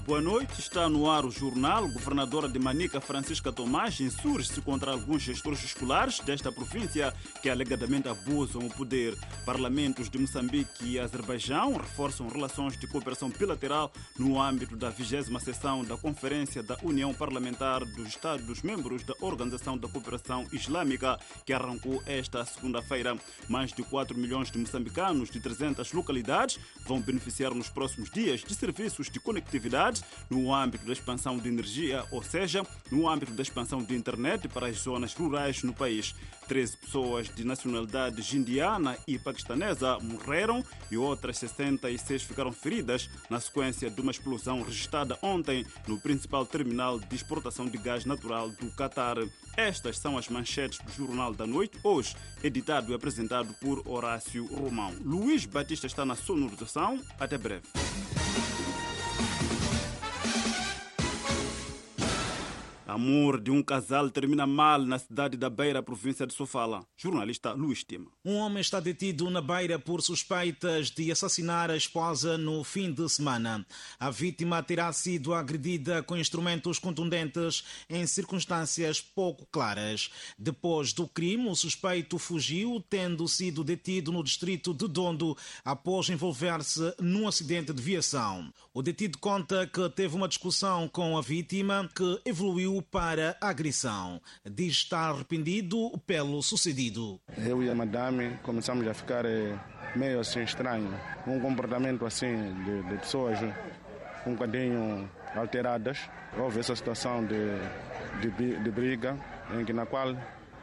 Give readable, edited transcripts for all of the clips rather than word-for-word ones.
Boa noite, está no ar o jornal. Governadora de Manica, Francisca Tomás, insurge-se contra alguns gestores escolares desta província que alegadamente abusam o poder. Parlamentos de Moçambique e Azerbaijão reforçam relações de cooperação bilateral no âmbito da 20ª sessão da Conferência da União Parlamentar dos Estados-membros da Organização da Cooperação Islâmica, que arrancou esta segunda-feira. Mais de 4 milhões de moçambicanos de 300 localidades vão beneficiar nos próximos dias de serviços de conectividade no âmbito da expansão de energia, ou seja, no âmbito da expansão de internet para as zonas rurais no país. 13 pessoas de nacionalidade indiana e paquistanesa morreram e outras 66 ficaram feridas na sequência de uma explosão registrada ontem no principal terminal de exportação de gás natural do Catar. Estas são as manchetes do Jornal da Noite, hoje editado e apresentado por Horácio Romão. Luís Batista está na sonorização. Até breve. Amor de um casal termina mal na cidade da Beira, província de Sofala. Jornalista Luís Tima. Um homem está detido na Beira por suspeitas de assassinar a esposa no fim de semana. A vítima terá sido agredida com instrumentos contundentes em circunstâncias pouco claras. Depois do crime, o suspeito fugiu, tendo sido detido no distrito de Dondo após envolver-se num acidente de viação. O detido conta que teve uma discussão com a vítima que evoluiu para a agressão. Diz estar arrependido pelo sucedido. Eu e a madame começamos a ficar meio assim estranho. Um comportamento assim de pessoas um bocadinho alteradas. Houve essa situação de briga na qual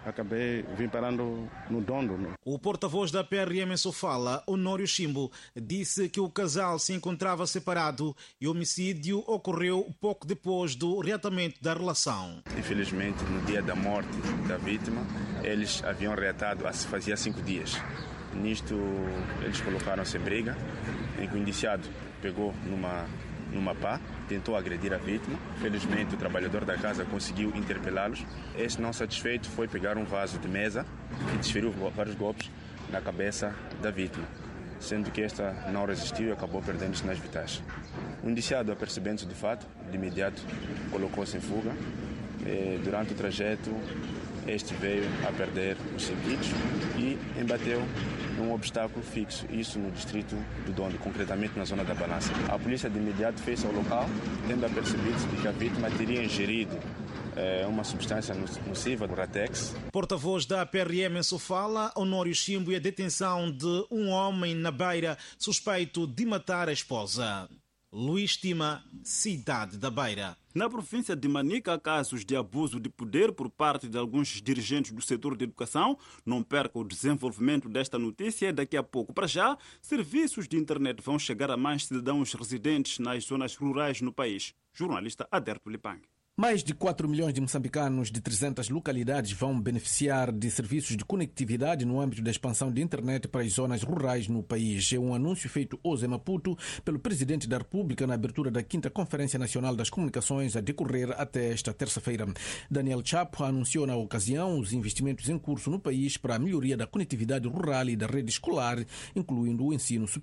vim parando no Dondo. O porta-voz da PRM em Sofala, Honório Chimbo, disse que o casal se encontrava separado e o homicídio ocorreu pouco depois do reatamento da relação. Infelizmente, no dia da morte da vítima, eles haviam reatado fazia 5 dias. Nisto, eles colocaram-se em briga, em que o indiciado pegou numa pá, tentou agredir a vítima. Felizmente, o trabalhador da casa conseguiu interpelá-los. Este, não satisfeito, foi pegar um vaso de mesa e desferiu vários golpes na cabeça da vítima, sendo que esta não resistiu e acabou perdendo sinais vitais. O indiciado, apercebendo-se do fato, de imediato colocou-se em fuga. Durante o trajeto, este veio a perder os sentidos e embateu num obstáculo fixo, isso no distrito do Dondo, concretamente na zona da Balança. A polícia de imediato fez ao local, tendo apercebido que a vítima teria ingerido uma substância nociva, o Ratex. Porta-voz da PRM em Sofala, Honório Chimbo, e a detenção de um homem na Beira suspeito de matar a esposa. Luís Tima, cidade da Beira. Na província de Manica, há casos de abuso de poder por parte de alguns dirigentes do setor de educação. Não perca o desenvolvimento desta notícia daqui a pouco. Para já, serviços de internet vão chegar a mais cidadãos residentes nas zonas rurais no país. Jornalista Aderto Lipang. Mais de 4 milhões de moçambicanos de 300 localidades vão beneficiar de serviços de conectividade no âmbito da expansão de internet para as zonas rurais no país. É um anúncio feito hoje em Maputo pelo Presidente da República na abertura da 5ª Conferência Nacional das Comunicações a decorrer até esta terça-feira. Daniel Chapo anunciou na ocasião os investimentos em curso no país para a melhoria da conectividade rural e da rede escolar, incluindo o ensino superior.